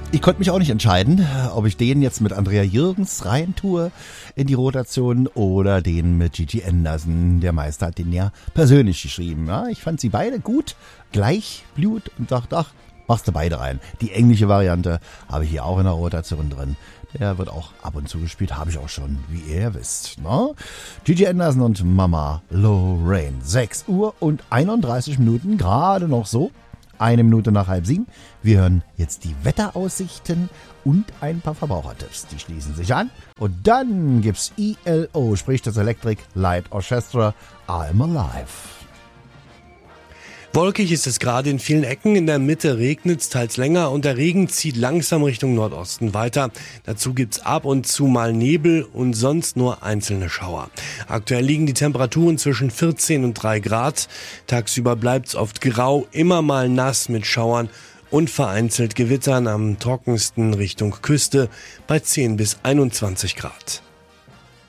Ich konnte mich auch nicht entscheiden, ob ich den jetzt mit Andrea Jürgens rein tue in die Rotation oder den mit Gigi Anderson. Der Meister hat den ja persönlich geschrieben. Ja, ich fand sie beide gut, gleich Blut und dachte, ach, machst du beide rein. Die englische Variante habe ich hier auch in der Rotation drin. Der wird auch ab und zu gespielt, habe ich auch schon, wie ihr wisst. Ne? Gigi Anderson und Mama Lorraine. 6 Uhr und 31 Minuten, gerade noch so. 1 Minute nach 6:30. Wir hören jetzt die Wetteraussichten und ein paar Verbrauchertipps. Die schließen sich an. Und dann gibt's ELO, sprich das Electric Light Orchestra, I'm Alive. Wolkig ist es gerade in vielen Ecken. In der Mitte regnet es teils länger und der Regen zieht langsam Richtung Nordosten weiter. Dazu gibt's ab und zu mal Nebel und sonst nur einzelne Schauer. Aktuell liegen die Temperaturen zwischen 14 und 3 Grad. Tagsüber bleibt's oft grau, immer mal nass mit Schauern und vereinzelt Gewittern, am trockensten Richtung Küste bei 10 bis 21 Grad.